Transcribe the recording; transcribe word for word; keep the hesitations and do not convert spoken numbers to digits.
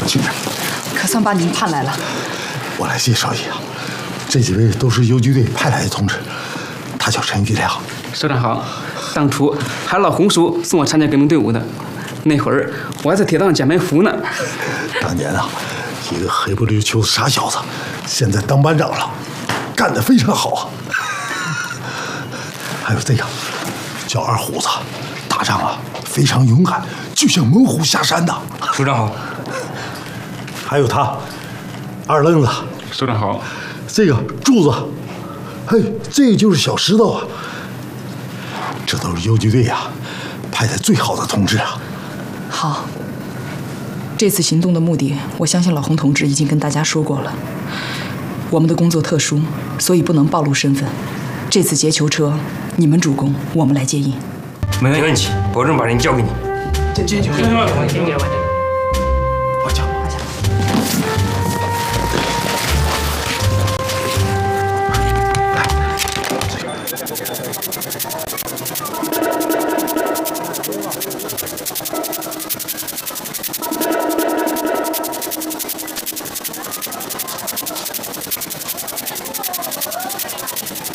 请来。 可算把您盼来了。 我来介绍一下，这几位都是游击队派来的同志，他叫陈玉良。 首长好，当初还老红叔送我参加革命队伍的，那会儿我还在铁道上捡埋伏呢。 当年啊，一个黑不溜秋的傻小子，现在当班长了，干得非常好啊。还有这个叫二虎子，打仗啊非常勇敢，就像猛虎下山呐。 首长好。 还有他，二愣子。 首长好。 这个柱子，嘿，这个就是小石头啊。这都是游击队呀、啊、派的最好的同志啊。 好，这次行动的目的，我相信老洪同志已经跟大家说过了。我们的工作特殊，所以不能暴露身份。这次劫囚车，你们主攻，我们来接应。 没问题，保证把人交给你。 这这就。